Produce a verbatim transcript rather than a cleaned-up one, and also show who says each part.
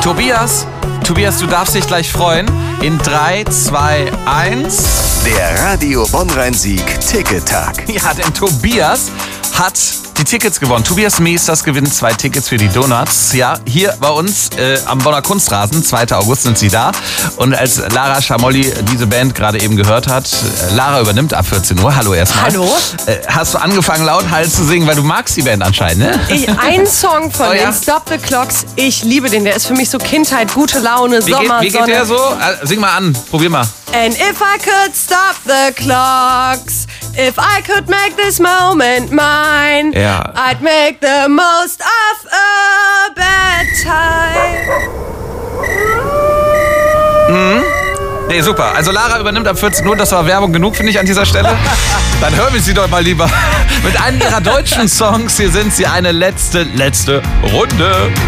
Speaker 1: Tobias, Tobias, du darfst dich gleich freuen. In drei, zwei, eins.
Speaker 2: Der Radio Bonn-Rhein-Sieg Ticket-Tag.
Speaker 1: Ja, denn Tobias hat die Tickets gewonnen. Tobias Meesters gewinnt zwei Tickets für die Donuts. Ja, hier bei uns äh, am Bonner Kunstrasen. zweiter August sind sie da. Und als Lara Schamolli diese Band gerade eben gehört hat, äh, Lara übernimmt ab vierzehn Uhr. Hallo erstmal.
Speaker 3: Hallo.
Speaker 1: Äh, hast du angefangen lauthals zu singen, weil du magst die Band anscheinend, ne?
Speaker 3: Ich, ein Song von
Speaker 1: Oh ja?
Speaker 3: den Stop the Clocks. Ich liebe den. Der ist für mich so Kindheit, gute Laune,
Speaker 1: Wie geht,
Speaker 3: Sommer,
Speaker 1: wie geht
Speaker 3: Sonne.
Speaker 1: der so? Äh, sing mal an. Probier mal.
Speaker 3: And if I could stop the clocks, if I could make this moment mine,
Speaker 1: Ja.
Speaker 3: I'd make the most of a bad time.
Speaker 1: Nee, super. Also Lara übernimmt ab vierzehn Uhr. Das war Werbung genug, finde ich, an dieser Stelle. Dann hören wir sie doch mal lieber mit einem ihrer deutschen Songs. Hier sind sie, eine letzte, letzte Runde.